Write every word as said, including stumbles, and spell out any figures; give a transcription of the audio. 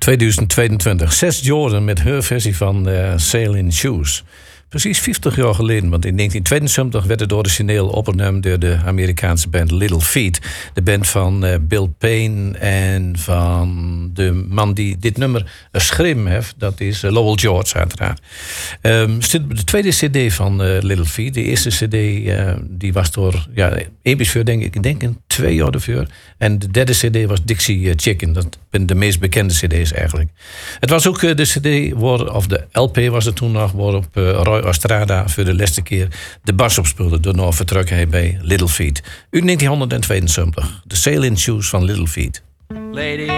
tweeduizend tweeëntwintig. Seth Jordan met haar versie van uh, Sail in Shoes. Precies vijftig jaar geleden, want in negentien tweeënzeventig werd het origineel opgenomen door de Amerikaanse band Little Feat. De band van uh, Bill Payne en van de man die dit nummer geschreven heeft, dat is uh, Lowell George uiteraard. Um, de tweede cd van uh, Little Feat, de eerste cd uh, die was door, ja, één voor denk ik, ik denk een twee jaar ervoor. En de derde cd was Dixie Chicken, dat zijn de meest bekende cd's eigenlijk. Het was ook uh, de cd, waar, of de L P was het toen nog, waarop uh, Roy Ostrada voor de laatste keer de bas opspeelde door nog vertrok hij bij Little Feat. Uit negentien tweeënzeventig. De Sail in Shoes van Little Feat. Lady.